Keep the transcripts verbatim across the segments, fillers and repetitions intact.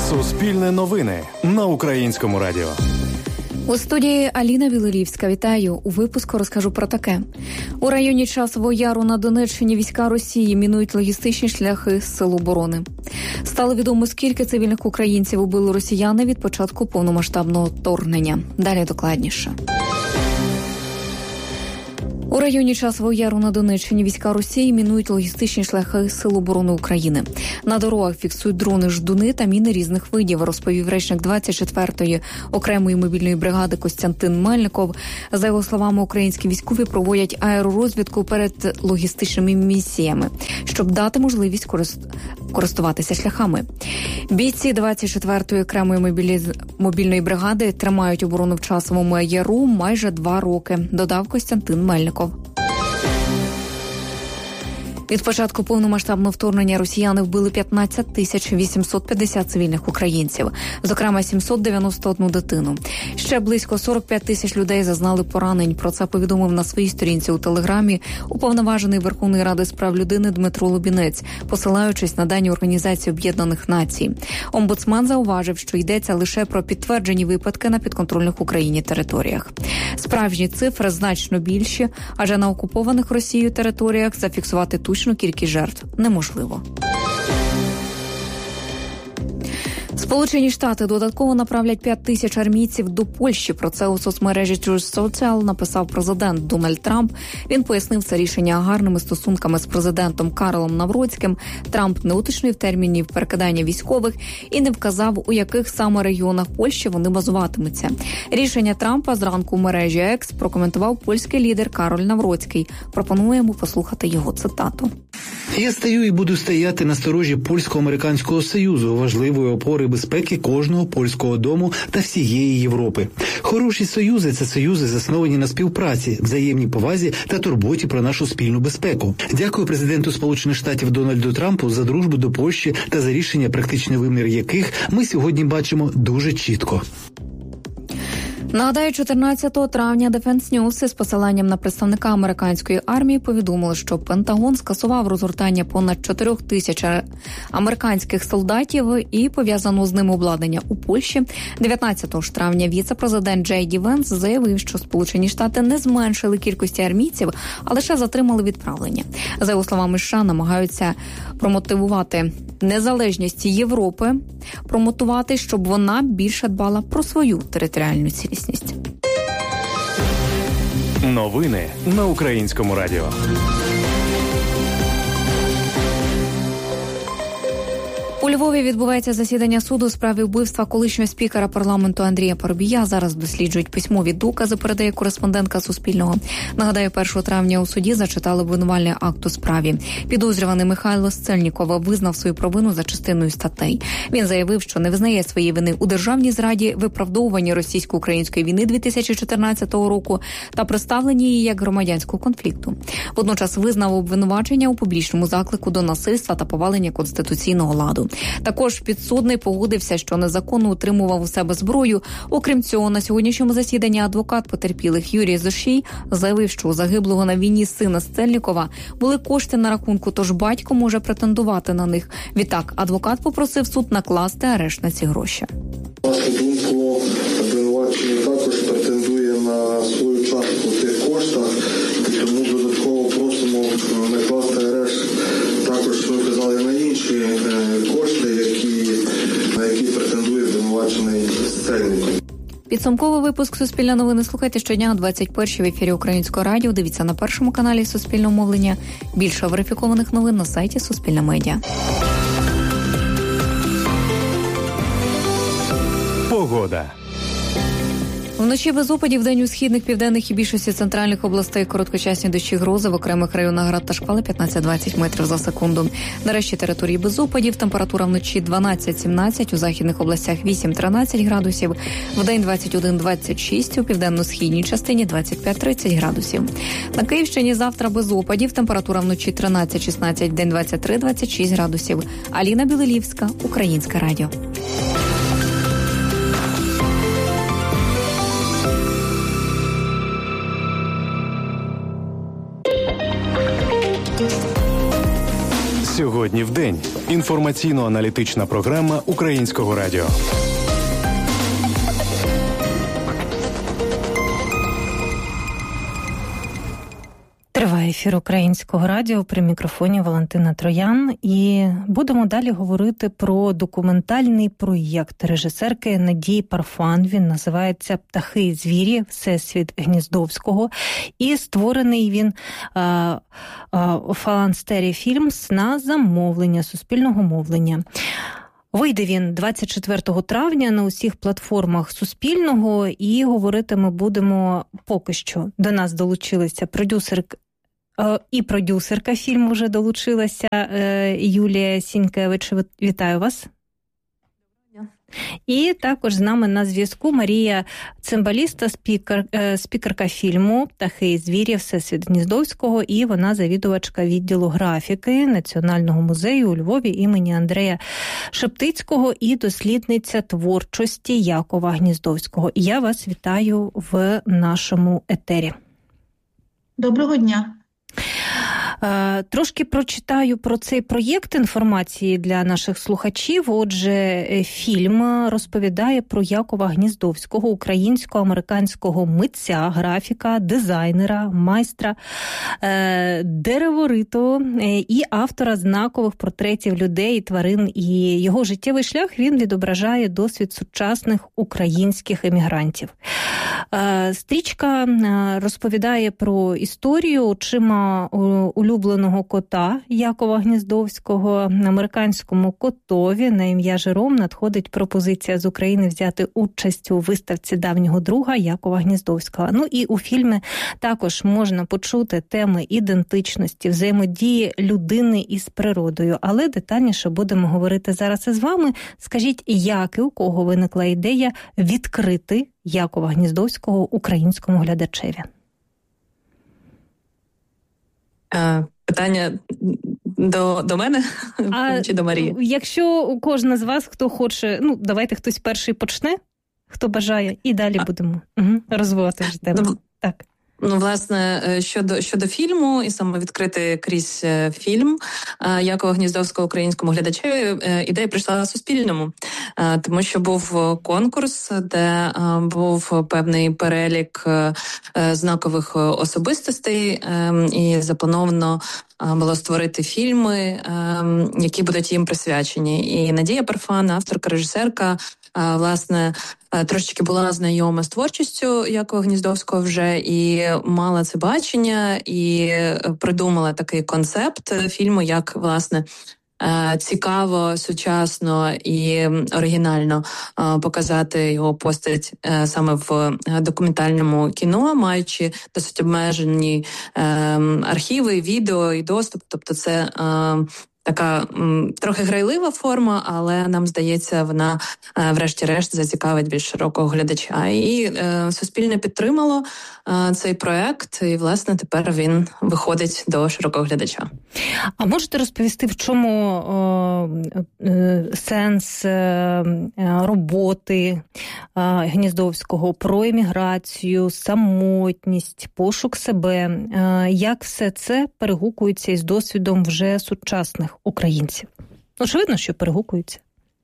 Суспільне новини на Українському радіо. У студії Аліна Білорівська. Вітаю. У випуску розкажу про таке. У районі Часового Яру на Донеччині війська Росії мінують логістичні шляхи Сил оборони. Стало відомо, скільки цивільних українців убили росіяни від початку повномасштабного вторгнення. Далі докладніше. У районі Часового Яру на Донеччині війська Росії мінують логістичні шляхи Сил оборони України. На дорогах фіксують дрони «Ждуни» та міни різних видів, розповів речник двадцять четвертої окремої мобільної бригади Костянтин Мельников. За його словами, українські військові проводять аеророзвідку перед логістичними місіями, щоб дати можливість користуватися шляхами. Бійці двадцять четвертої окремої мобіліз... мобільної бригади тримають оборону в Часовому Яру майже два роки, додав Костянтин Мельников. Від початку повномасштабного вторгнення росіяни вбили п'ятнадцять тисяч вісімсот п'ятдесят цивільних українців, зокрема сімсот дев'яносто одну дитину. Ще близько сорок п'ять тисяч людей зазнали поранень. Про це повідомив на своїй сторінці у Телеграмі уповноважений Верховної Ради з прав людини Дмитро Лубінець, посилаючись на дані Організації Об'єднаних Націй. Омбудсмен зауважив, що йдеться лише про підтверджені випадки на підконтрольних Україні територіях. Справжні цифри значно більші, адже на окупованих Росією територіях зафіксувати точну кількість жертв неможливо. Сполучені Штати додатково направлять п'ять тисяч армійців до Польщі. Про це у соцмережі Truth Social написав президент Дональд Трамп. Він пояснив це рішення гарними стосунками з президентом Карлом Навроцьким. Трамп не уточнив термінів перекидання військових і не вказав, у яких саме регіонах Польщі вони базуватимуться. Рішення Трампа зранку в мережі Екс прокоментував польський лідер Кароль Навроцький. Пропонуємо послухати його цитату. Я стою і буду стояти на сторожі Польсько-Американського Союзу, важливої опори безпеки кожного польського дому та всієї Європи. Хороші союзи – це союзи, засновані на співпраці, взаємній повазі та турботі про нашу спільну безпеку. Дякую президенту Сполучених Штатів Дональду Трампу за дружбу до Польщі та за рішення, практичний вимір яких ми сьогодні бачимо дуже чітко. Нагадаю, чотирнадцятого травня Defense News із посиланням на представника американської армії повідомили, що Пентагон скасував розгортання понад чотирьох тисяч американських солдатів і пов'язану з ним обладнання у Польщі. дев'ятнадцятого травня віце-президент Джей Ді Венс заявив, що Сполучені Штати не зменшили кількості армійців, а лише затримали відправлення. За його словами, США намагаються промотивувати незалежність Європи, промотувати, щоб вона більше дбала про свою територіальну цілісність. Новини на Українському радіо. У Львові відбувається засідання суду у справі вбивства колишнього спікера парламенту Андрія Парубія. Зараз досліджують письмові докази, передає кореспондентка Суспільного. Нагадаю, першого травня у суді зачитали обвинувальний акт у справі. Підозрюваний Михайло Сцельніков визнав свою провину за частиною статей. Він заявив, що не визнає своєї вини у державній зраді, виправдовуванні російсько-української війни дві тисячі чотирнадцятого року та представленні її як громадянського конфлікту. Водночас визнав обвинувачення у публічному заклику до насильства та повалення конституційного ладу. Також підсудний погодився, що незаконно утримував у себе зброю. Окрім цього, на сьогоднішньому засіданні адвокат потерпілих Юрій Зошій заявив, що у загиблого на війні сина Сцельнікова були кошти на рахунку, тож батько може претендувати на них. Відтак, адвокат попросив суд накласти арешт на ці гроші. На нашу думку, обвинувачений також претендує на свою частку в тих коштах, тому додатково просимо накласти арешт також, ми казали, на інші кошти, які, на які претендує обвинувачений Сцельніков. Підсумковий випуск «Суспільне новини» слухайте щодня о двадцять першій в ефірі Українського радіо. Дивіться на першому каналі Суспільного мовлення. Більше верифікованих новин на сайті Суспільне медіа. Погода. Вночі без опадів, вдень у східних, південних і більшості центральних областей короткочасні дощі, грози, в окремих районах град та шквали п'ятнадцять-двадцять метрів за секунду. На решті території без опадів, температура вночі дванадцять-сімнадцять, у західних областях вісім-тринадцять градусів, вдень двадцять один-двадцять шість, у південно-східній частині двадцять п'ять-тридцять градусів. На Київщині завтра без опадів, температура вночі тринадцять-шістнадцять, вдень двадцять три-двадцять шість градусів. Аліна Білорівська, Українське радіо. Сьогодні в день. Інформаційно-аналітична програма Українського радіо. Триває ефір Українського радіо, при мікрофоні Валентина Троян. І будемо далі говорити про документальний проєкт режисерки Надії Парфан. Він називається «Птахи і звірі. Всесвіт Гніздовського». І створений він Фаланстері Фільмс на замовлення, суспільного мовлення. Вийде він двадцять четвертого травня на усіх платформах Суспільного, і говорити ми будемо поки що. До нас долучилися продюсерка і продюсерка фільму вже долучилася Юлія Сінькевич. Вітаю вас. І також з нами на зв'язку Марія Цимбаліста, спікер, спікерка фільму «Птахи і звірі. Всесвіт Гніздовського», і вона завідувачка відділу графіки Національного музею у Львові імені Андрея Шептицького і дослідниця творчості Якова Гніздовського. І я вас вітаю в нашому етері. Доброго дня. Трошки прочитаю про цей проєкт інформації для наших слухачів. Отже, фільм розповідає про Якова Гніздовського, українсько-американського митця, графіка, дизайнера, майстра, деревориту і автора знакових портретів людей і тварин. І його життєвий шлях він відображає досвід сучасних українських емігрантів. Стрічка розповідає про історію очима улюбленого кота Якова Гніздовського. Американському котові на ім'я Жером надходить пропозиція з України взяти участь у виставці давнього друга Якова Гніздовського. Ну і у фільмі також можна почути теми ідентичності, взаємодії людини із природою. Але детальніше будемо говорити зараз із вами. Скажіть, як і у кого виникла ідея відкрити Якова Гніздовського українському глядачеві? Питання до, до мене а, чи до Марії? Якщо у кожна з вас, хто хоче, ну, давайте хтось перший почне, хто бажає, і далі а. будемо угу, розвивати вже тему. Ну, так. Ну, власне, щодо, щодо фільму, і саме відкрити крізь фільм Якова Гніздовського українському глядачеві, ідея прийшла Суспільному, тому що був конкурс, де був певний перелік знакових особистостей, і заплановано було створити фільми, які будуть їм присвячені. І Надія Парфан, авторка, режисерка, власне, трошечки була знайома з творчістю Якова Гніздовського вже, і мала це бачення, і придумала такий концепт фільму, як, власне, цікаво, сучасно і оригінально показати його постать саме в документальному кіно, маючи досить обмежені архіви, відео і доступ. Тобто це така м, трохи грайлива форма, але нам здається, вона е, врешті-решт зацікавить більш широкого глядача. І е, Суспільне підтримало е, цей проект, і, власне, тепер він виходить до широкого глядача. А можете розповісти, в чому е, е, сенс е, роботи е, Гніздовського, про еміграцію, самотність, пошук себе? Е, як все це перегукується із досвідом вже сучасних українців? Очевидно, що перегукуються.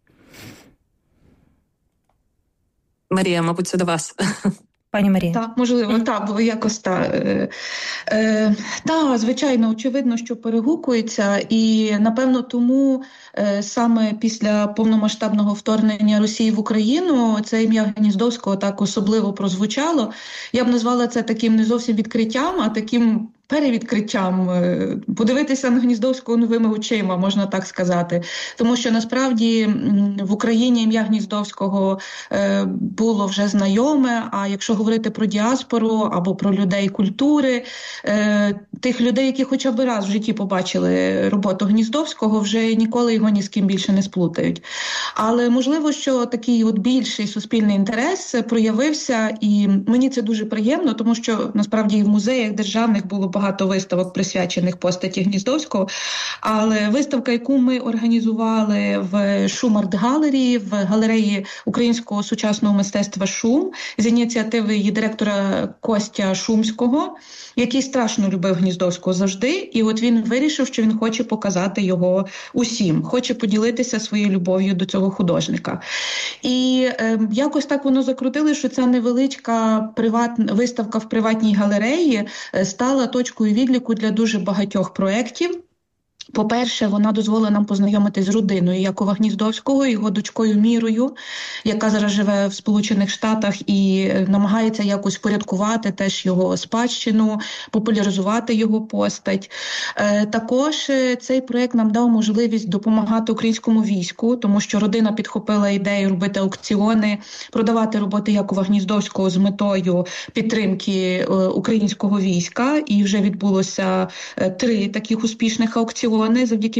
Марія, мабуть, це до вас. Пані Марія. Так, можливо, так, бо якось так. Е, е, так, звичайно, очевидно, що перегукується, і, напевно, тому е, саме після повномасштабного вторгнення Росії в Україну це ім'я Гніздовського так особливо прозвучало. Я б назвала це таким не зовсім відкриттям, а таким перевідкриттям, подивитися на Гніздовського новими очима, можна так сказати. Тому що, насправді, в Україні ім'я Гніздовського було вже знайоме, а якщо говорити про діаспору або про людей культури, тих людей, які хоча б раз в житті побачили роботу Гніздовського, вже ніколи його ні з ким більше не сплутають. Але можливо, що такий от більший суспільний інтерес проявився, і мені це дуже приємно, тому що, насправді, і в музеях державних було багато багато виставок, присвячених постаті Гніздовського. Але виставка, яку ми організували в Шум-арт-галерії, в галереї українського сучасного мистецтва «Шум», з ініціативи її директора Костя Шумського, який страшно любив Гніздовського завжди. І от він вирішив, що він хоче показати його усім, хоче поділитися своєю любов'ю до цього художника. І е, якось так воно закрутили, що ця невеличка приватна виставка в приватній галереї стала точкою відліку для дуже багатьох проєктів. По-перше, вона дозволила нам познайомитись з родиною Якова Гніздовського, його дочкою Мірою, яка зараз живе в Сполучених Штатах і намагається якось впорядкувати теж його спадщину, популяризувати його постать. Е, також цей проєкт нам дав можливість допомагати українському війську, тому що родина підхопила ідею робити аукціони, продавати роботи Якова Гніздовського з метою підтримки е, українського війська. І вже відбулося е, три таких успішних аукціони завдяки